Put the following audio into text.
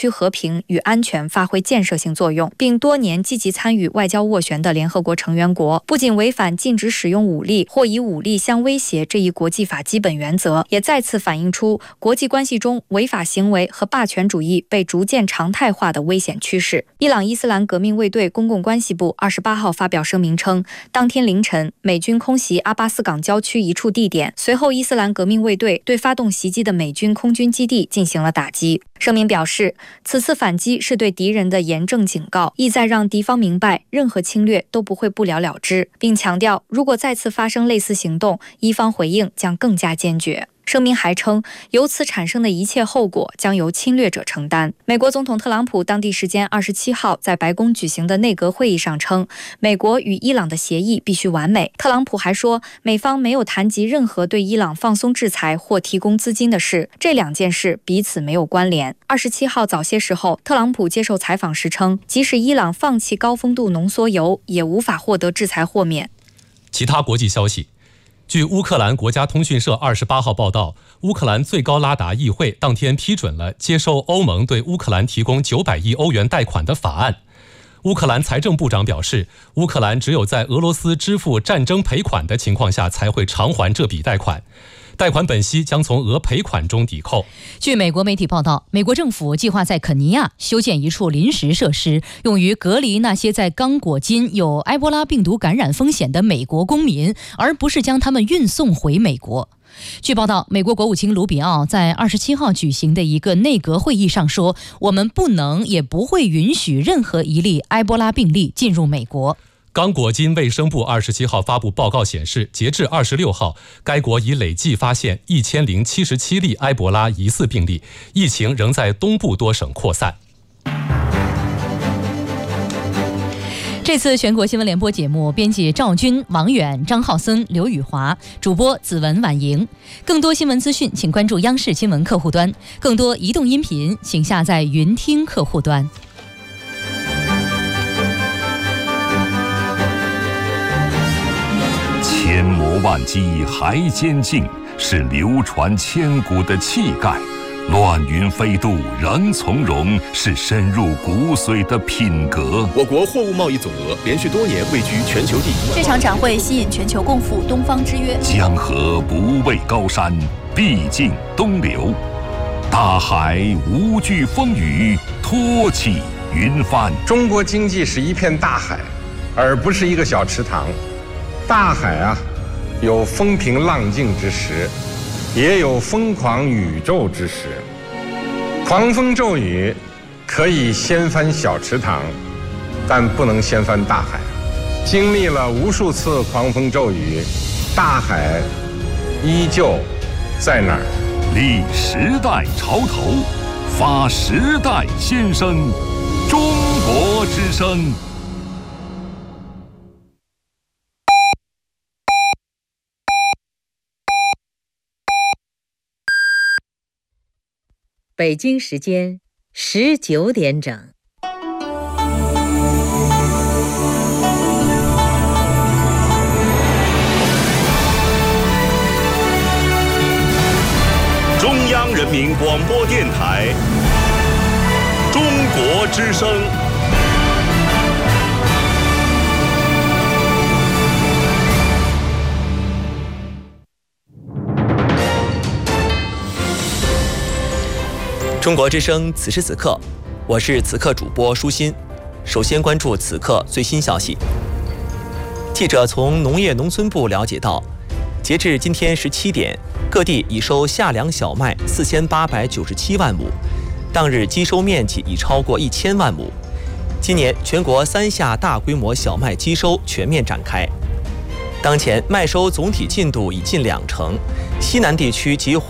区和平与安全发挥建设性作用，并多年积极参与外交斡旋的联合国成员国，不仅违反禁止使用武力或以武力相威胁这一国际法基本原则，也再次反映出国际关系中违法行为和霸权主义被逐渐常态化的危险趋势。伊朗伊斯兰革命卫队公共关系部28号发表声明称，当天凌晨美军空袭阿巴斯港郊区一处地点，随后伊斯兰革命卫队对发动袭击的美军空军基地进行了打击。声明表示，此次反击是对敌人的严正警告，意在让敌方明白任何侵略都不会不了了之，并强调如果再次发生类似行动，伊方回应将更加坚决。声明还称，由此产生的一切后果将由侵略者承担。美国总统特朗普当地时间27号在白宫举行的内阁会议上称，美国与伊朗的协议必须完美。特朗普还说，美方没有谈及任何对伊朗放松制裁或提供资金的事，这两件事彼此没有关联。27号早些时候，特朗普接受采访时称，即使伊朗放弃高丰度浓缩铀，也无法获得制裁豁免。 其他国际消息，据乌克兰国家通讯社28号报道，乌克兰最高拉达议会当天批准了接受欧盟对乌克兰提供900亿欧元贷款的法案。乌克兰财政部长表示，乌克兰只有在俄罗斯支付战争赔款的情况下才会偿还这笔贷款，贷款本息将从俄赔款中抵扣。 据美国媒体报道，美国政府计划在肯尼亚修建一处临时设施，用于隔离那些在刚果金有埃博拉病毒感染风险的美国公民，而不是将他们运送回美国。据报道，美国国务卿卢比奥在27号举行的一个内阁会议上说，我们不能也不会允许任何一例埃博拉病例进入美国。 刚果金卫生部27号发布报告显示，截至26号，该国已累计发现1077例埃博拉疑似病例，疫情仍在东部多省扩散。 这次全国新闻联播节目，编辑赵军、王远、张浩森、刘宇华，主播子文、婉莹。更多新闻资讯，请关注央视新闻客户端；更多移动音频，请下载云听客户端。 千磨万击还坚劲，是流传千古的气概；乱云飞渡仍从容，是深入骨髓的品格。 我国货物贸易总额连续多年位居全球第一。 这场展会吸引全球共赴东方之约。 江河不畏高山，毕竟东流；大海无惧风雨，托起云帆。 中国经济是一片大海，而不是一个小池塘。大海啊，有风平浪静之时，也有疯狂宇宙之时。狂风骤雨可以掀翻小池塘，但不能掀翻大海。经历了无数次狂风骤雨，大海依旧在那儿。 立时代潮头，发时代先声，中国之声。 北京时间19点整。 中央人民广播电台，中国之声。 中国之声，此时此刻，我是此刻主播舒心。首先关注此刻最新消息。记者从农业农村部了解到，截至今天17点，各地已收夏粮小麦4897万亩，当日基收面积已超过1000万亩。今年全国3夏大规模小麦基收全面展开。当前麦收总体进度已近20%，西南地区及